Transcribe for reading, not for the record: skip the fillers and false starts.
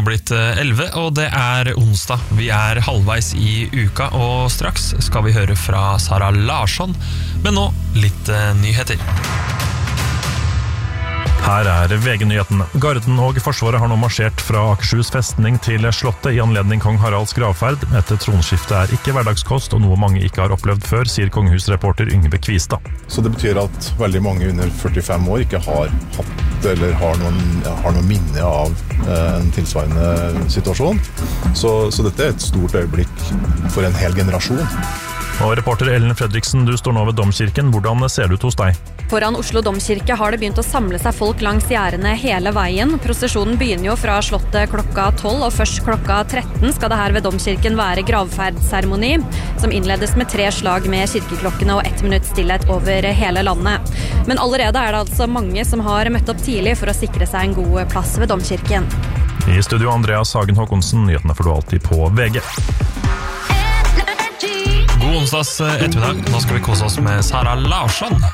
nå blitt 11, og det onsdag. Vi halvveis i uka, og straks skal vi høre fra Sara Larsson. Men nå litt nyheter. Her VG-nyhetene. Garden og Forsvaret har nå marsjert fra Akershus festning til Slottet i anledning kong Haralds gravferd. Etter tronskiftet ikke hverdagskost, og noe mange ikke har opplevd før, sier kongehusreporter Yngve Kvistad. Så det betyr at veldig mange under 45 år ikke har hatt eller har noen minne av en tilsvarende situasjon. Så dette et stort øyeblikk for en hel generasjon. Og reporter Ellen Fredriksen, du står nå ved Domkirken. Hvordan ser det ut hos deg? Foran Oslo Domkirke har det begynt å samle seg folk langs gjerdene hele veien. Prosesjonen begynner jo fra Slottet klokka 12, og først klokka 13 skal det her ved Domkirken være gravferdsseremoni, som innledes med 3 slag med kirkeklokkene og 1 minutt stillhet over hele landet. Men allerede det altså mange som har møtt opp tidlig for å sikre seg en god plass ved Domkirken. I studio Andreas Hagen Håkonsen, nyhetene får du alltid på VG. God onsdags ettermiddag. Nå skal vi kose oss med Sara Larsson.